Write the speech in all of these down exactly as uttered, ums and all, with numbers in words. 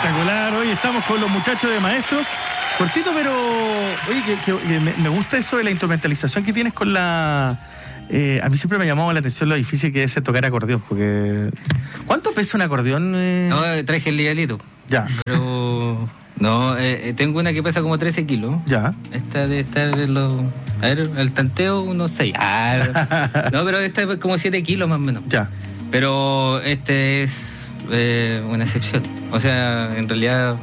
Espectacular. Hoy estamos con los muchachos de Maestros. Cortito, pero oye, que, que, que me, me gusta eso de la instrumentalización que tienes con la... Eh, a mí siempre me ha llamado la atención lo difícil que es tocar acordeón, porque... ¿Cuánto pesa un acordeón? Eh? No, traje el ligalito. Ya. Pero... No, eh, tengo una que pesa como trece kilos. Ya. Esta debe estar en los... A ver, el tanteo, unos seis. Ah, no, pero esta es como siete kilos más o menos. Ya. Pero este es eh, una excepción. O sea, en realidad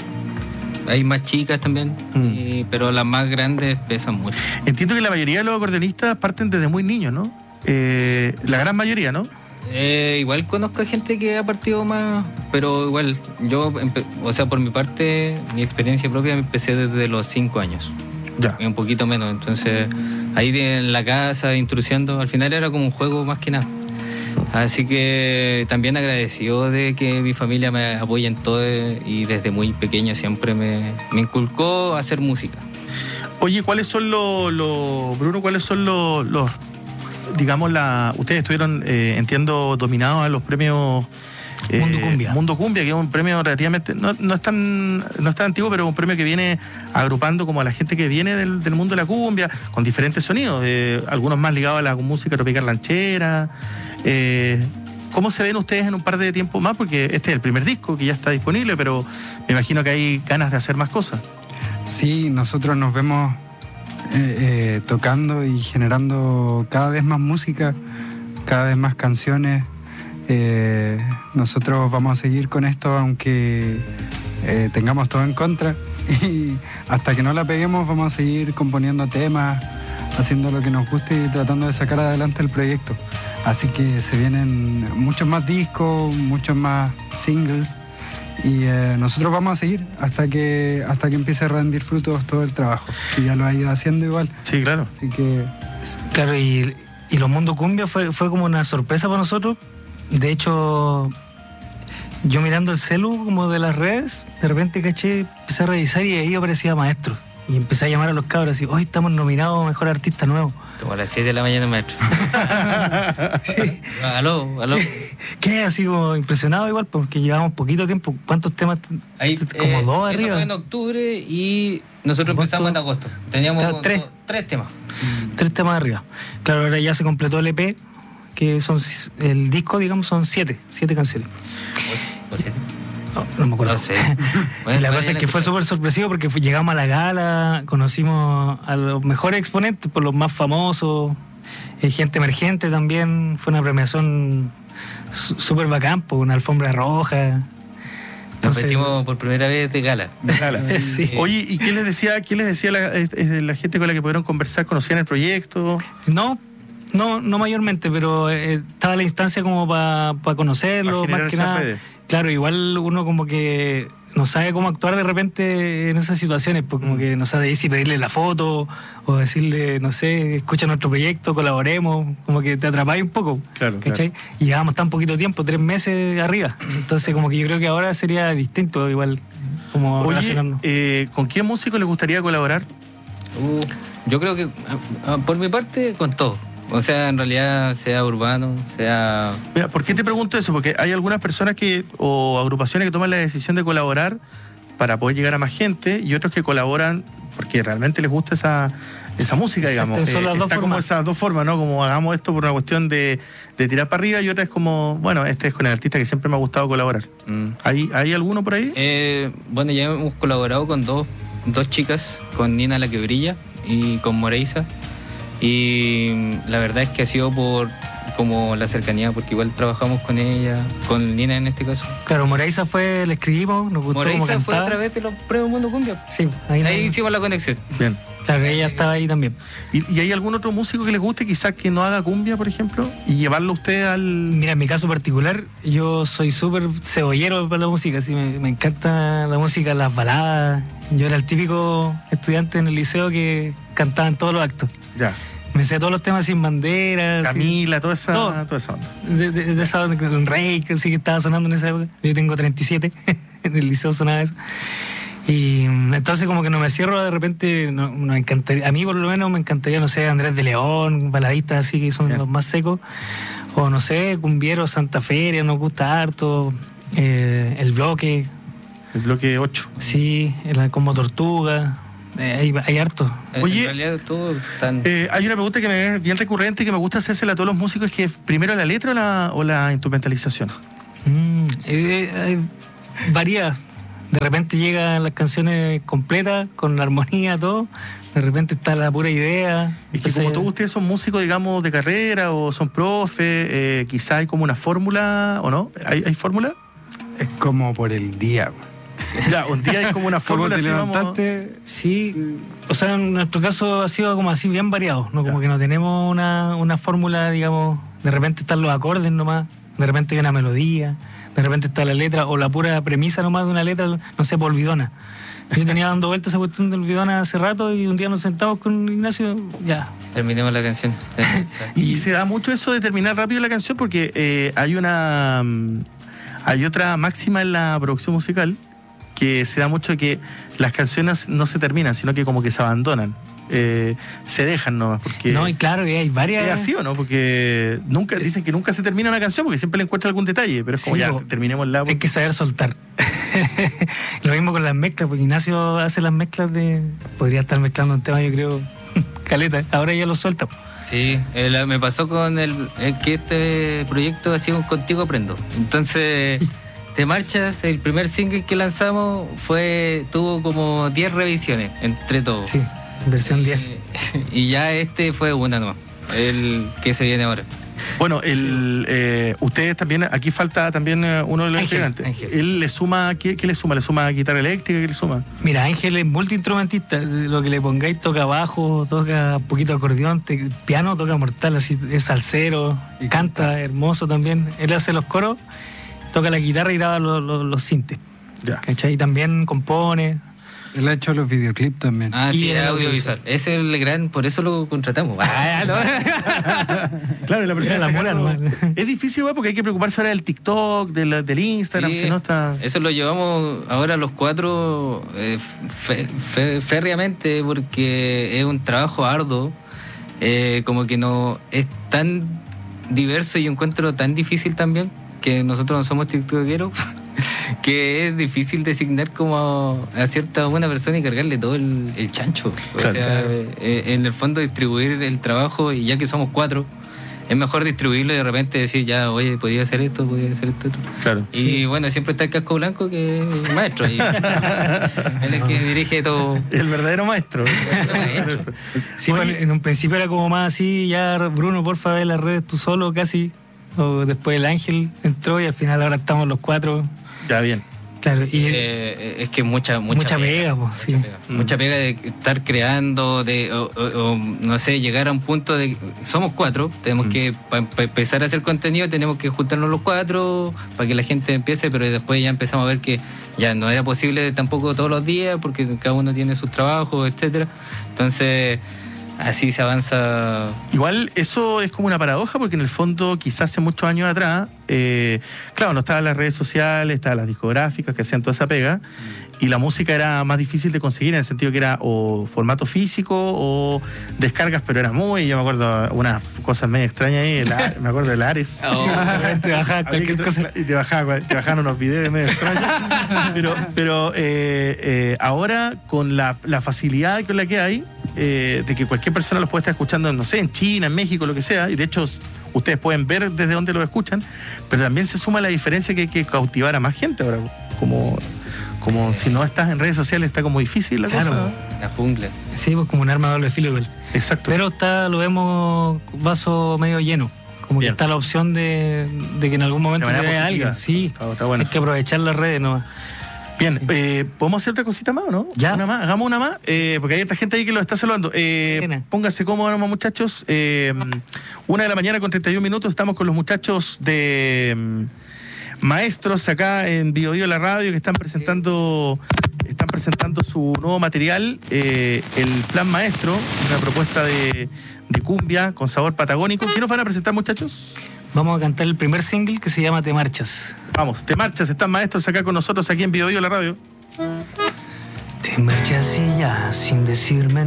hay más chicas también, mm. y, pero las más grandes pesan mucho. Entiendo que la mayoría de los acordeonistas parten desde muy niños, ¿no? Eh, la gran mayoría, ¿no? Eh, igual conozco a gente que ha partido más, pero igual yo, o sea, por mi parte, mi experiencia propia me empecé desde los cinco años. Ya. Un poquito menos, entonces ahí en la casa, intrusiando, al final era como un juego más que nada. Así que también agradecido de que mi familia me apoye en todo y desde muy pequeña siempre me, me inculcó a hacer música. Oye, ¿cuáles son los, los Bruno, cuáles son los, los digamos, la ustedes estuvieron, eh, entiendo, dominados a los premios eh, Mundo Cumbia. Mundo Cumbia, que es un premio relativamente, no, no es tan no es tan antiguo, pero es un premio que viene agrupando como a la gente que viene del, del mundo de la cumbia, con diferentes sonidos, eh, algunos más ligados a la música tropical ranchera. Eh, ¿Cómo se ven ustedes en un par de tiempo más? Porque este es el primer disco que ya está disponible, pero me imagino que hay ganas de hacer más cosas. Sí, nosotros nos vemos eh, eh, tocando y generando cada vez más música, cada vez más canciones. Eh, nosotros vamos a seguir con esto aunque eh, tengamos todo en contra, y hasta que no la peguemos vamos a seguir componiendo temas, haciendo lo que nos guste y tratando de sacar adelante el proyecto. Así que se vienen muchos más discos, muchos más singles, y eh, nosotros vamos a seguir hasta que hasta que empiece a rendir frutos todo el trabajo, que ya lo ha ido haciendo igual. Sí, claro. Así que... Claro, y, y los Mundo Cumbia fue, fue como una sorpresa para nosotros. De hecho, yo mirando el celu como de las redes, de repente caché, empecé a revisar y ahí aparecía Maestro. Y empecé a llamar a los cabros y hoy estamos nominados a Mejor Artista Nuevo. Como a las siete de la mañana, maestro. Sí. Aló, aló. Quedé así como impresionado igual, porque llevamos poquito tiempo. ¿Cuántos temas? Ahí, como eh, dos eso arriba. fue en octubre y nosotros empezamos en agosto. Teníamos claro, tres. Dos, tres temas. Tres temas arriba. Claro, ahora ya se completó el E P, que son el disco, digamos, son siete, siete canciones. ¿O siete? No, no me acuerdo. No sé. Bueno, la cosa es que fue súper sorpresivo porque llegamos a la gala, conocimos a los mejores exponentes, por los más famosos, eh, gente emergente también. Fue una premiación súper bacán, por una alfombra roja. Nos vestimos por primera vez de gala. De gala. Sí. Oye, ¿y qué les decía, qué les decía la, la gente con la que pudieron conversar? ¿Conocían el proyecto? No. No, no mayormente, pero eh, estaba la instancia como para pa conocerlo, más que nada. Redes. Claro, igual uno como que no sabe cómo actuar de repente en esas situaciones, pues como que no sabe si pedirle la foto o decirle, no sé, escucha nuestro proyecto, colaboremos, como que te atrapáis un poco. Claro, ¿cachai? claro. Y llevamos tan poquito tiempo, tres meses arriba. Entonces como que yo creo que ahora sería distinto igual como Oye, relacionarnos. Eh, ¿con qué músico les gustaría colaborar? Uh, yo creo que, por mi parte, con todo. O sea, en realidad, sea urbano, sea... Mira, ¿por qué te pregunto eso? Porque hay algunas personas que o agrupaciones que toman la decisión de colaborar para poder llegar a más gente y otros que colaboran porque realmente les gusta esa, esa música, digamos. Exacto, son las eh, dos está formas. como esas dos formas, ¿no? Como hagamos esto por una cuestión de, de tirar para arriba y otra es como, bueno, este es con el artista que siempre me ha gustado colaborar. Mm. ¿Hay, ¿Hay alguno por ahí? Eh, bueno, ya hemos colaborado con dos, dos chicas, con Nina La Que Brilla y con Moreisa. Y la verdad es que ha sido por como la cercanía, porque igual trabajamos con ella, con Nina en este caso. Claro, Moreisa fue, le escribimos, nos gustó Moreisa cómo cantaba. fue a través de los premios Mundo Cumbia. Sí, ahí, ahí nos... hicimos la conexión. Bien. Claro, ella estaba ahí también. ¿Y, ¿Y hay algún otro músico que les guste, quizás que no haga cumbia, por ejemplo? Y llevarlo usted al... Mira, en mi caso particular, yo soy súper cebollero para la música, así me, me encanta la música, las baladas. Yo era el típico estudiante en el liceo que cantaba en todos los actos. Ya. Me sé todos los temas Sin Bandera. Camila, así, toda esa, todo. toda esa onda. De, de, de esa onda, un rey que sí que estaba sonando en esa época. Yo tengo treinta y siete, en el liceo sonaba eso. Y entonces como que no me cierro, de repente no, no me encantaría, a mí por lo menos me encantaría, no sé, Andrés de León, baladistas así que son Bien. Los más secos, o no sé, Cumbiero, Santa Feria, nos gusta harto, eh, El Bloque, el bloque ocho. Sí, el, como Tortuga. Eh, hay, hay harto. Oye, en realidad todo tan... eh, hay una pregunta que me es bien recurrente y que me gusta hacérsela a todos los músicos, que es primero la letra o la, o la instrumentalización. Mm, eh, eh, varía. De repente llegan las canciones completas, con la armonía, todo. De repente está la pura idea. Es que Entonces, como todos ustedes son músicos, digamos, de carrera o son profes, eh, quizá hay como una fórmula, ¿o no? ¿Hay, hay fórmula? Es como por el día. Ya, un día hay como una ¿Cómo fórmula. te así, levantaste? vamos... Sí, o sea, en nuestro caso ha sido como así bien variado, ¿no? Como Ya. que no tenemos una, una fórmula, digamos, de repente están los acordes nomás, de repente hay una melodía, de repente está la letra, o la pura premisa nomás de una letra, no sé, por Olvidona. Yo tenía dando vueltas esa cuestión de Olvidona hace rato y un día nos sentamos con Ignacio, ya. Terminemos la canción. Y se da mucho eso de terminar rápido la canción porque eh, hay una mm, hay otra máxima en la producción musical, que se da mucho que las canciones no se terminan, sino que como que se abandonan, eh, se dejan nomás, porque No, y claro, y hay varias... es así, ¿o no? Porque nunca dicen que nunca se termina una canción porque siempre le encuentra algún detalle, pero es como Sí, ya, po. terminémosla. Hay que saber soltar. Lo mismo con las mezclas, porque Ignacio hace las mezclas de... Podría estar mezclando un tema, yo creo, caleta. Ahora ya lo suelta. Sí, el- me pasó con el, el que este proyecto ha sido un Contigo Aprendo. Entonces, Te Marchas, el primer single que lanzamos, fue tuvo como diez revisiones entre todos. Sí, versión diez. Y, y ya este fue una nomás, el que se viene ahora. Bueno, el, eh, ustedes también, aquí falta también eh, uno de los Ángel, integrantes. Ángel. Él le suma, ¿qué, qué le suma? ¿Le suma guitarra eléctrica? ¿Qué le suma? Mira, Ángel es multiinstrumentista. Lo que le pongáis, toca bajo, toca un poquito de acordeón, te- piano, toca mortal, así es salsero, Y canta, canta. hermoso también. Él hace los coros, toca la guitarra y graba los, los, los sintes. Ya. ¿Cachai? Y también compone. Él ha hecho los videoclips también. Ah, Y sí, el audiovisual. Ese es el gran, por eso lo contratamos. Ah, no. Claro, la persona Era la está mula acá, nomás. es difícil, güey, porque hay que preocuparse ahora del TikTok, del, del Instagram, Sí, si no está... Eso lo llevamos ahora los cuatro eh, fe- fe- férreamente porque es un trabajo arduo, eh, como que no es tan diverso y encuentro tan difícil también, que nosotros no somos tiktokeros, que es difícil designar como a cierta buena persona y cargarle todo el, el chancho. O Claro. sea, eh, en el fondo distribuir el trabajo, y ya que somos cuatro, es mejor distribuirlo y de repente decir, ya, oye, podía hacer esto, podía hacer esto, esto. Claro. Y bueno, siempre está el casco blanco, que es el maestro. Y él es el que dirige todo. El verdadero maestro. maestro. Sí, Oye, bueno, en un principio era como más así, ya Bruno, porfa, ve las redes tú solo casi. O después el Ángel entró y al final ahora estamos los cuatro. ya, bien. Claro, y Eh, es que mucha, mucha, Mucha pega, pues, mucha sí. pega. Mucha pega de estar creando, de, o, o- o, no sé, llegar a un punto de... Somos cuatro, tenemos Mm. que, para empezar a hacer contenido, tenemos que juntarnos los cuatro para que la gente empiece, pero después ya empezamos a ver que ya no era posible tampoco todos los días, porque cada uno tiene sus trabajos, etcétera. Entonces, así se avanza. Igual eso es como una paradoja, porque en el fondo quizás hace muchos años atrás, eh, claro, no estaban las redes sociales, estaban las discográficas que hacían toda esa pega, y la música era más difícil de conseguir en el sentido que era o formato físico o descargas, pero era muy, yo me acuerdo unas cosas medio extrañas ahí, el A- me acuerdo del Ares. te bajaba Había cualquier que- cosa. Y te bajaban, te bajaban unos videos medio extraños. Pero, pero eh, eh, ahora, con la, la facilidad con la que hay, eh, de que cualquier persona los puede estar escuchando, no sé, en China, en México, lo que sea, y de hecho ustedes pueden ver desde dónde lo escuchan, pero también se suma la diferencia que hay que cautivar a más gente ahora. Como, como si no estás en redes sociales, está como difícil la Claro. cosa. La jungla. Sí, pues como un arma de doble filo igual. Exacto. Pero está, lo vemos vaso medio lleno. Como Bien. que está la opción de, de que en algún momento De manera te vea positiva. alguien. Sí, Está- está bueno. hay que aprovechar las redes nomás. Bien, Sí. eh, ¿podemos hacer otra cosita más o no? Ya. Una más, hagamos una más, eh, porque hay esta gente ahí que lo está saludando. Eh, Buena. pónganse cómodos nomás, muchachos. Eh, una de la mañana con treinta y un minutos, estamos con los muchachos de mm, Maestros acá en Bio Bio la radio, que están presentando están presentando su nuevo material, eh, el Plan Maestro, una propuesta de, de cumbia con sabor patagónico. ¿Qué nos van a presentar, muchachos? Vamos a cantar el primer single que se llama Te Marchas. Vamos, te marchas, están Maestros acá con nosotros, aquí en Bio Bio la radio. Te marchas y ya sin decirme